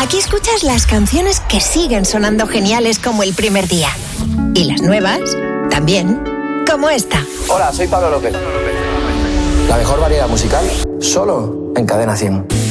Aquí escuchas las canciones que siguen sonando geniales como el primer día. Y las nuevas, también, como esta. Hola, soy Pablo López. La mejor variedad musical, solo en Cadena 100.